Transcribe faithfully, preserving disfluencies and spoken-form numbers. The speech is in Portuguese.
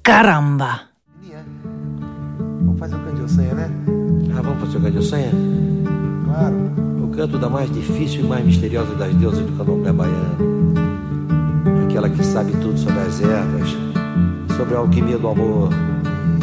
Caramba! Vamos fazer o canto de Ossanha, né? Ah, vamos fazer o canto de Ossanha? Claro. O canto da mais difícil e mais misteriosa das deusas do candomblé baiano. Aquela que sabe tudo sobre as ervas, sobre a alquimia do amor,